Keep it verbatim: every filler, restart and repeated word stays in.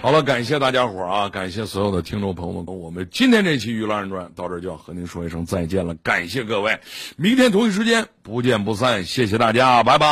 好了，感谢大家伙啊，感谢所有的听众朋友们，我们今天这期娱乐二人转到这儿就要和您说一声再见了，感谢各位，明天同一时间不见不散，谢谢大家，拜拜。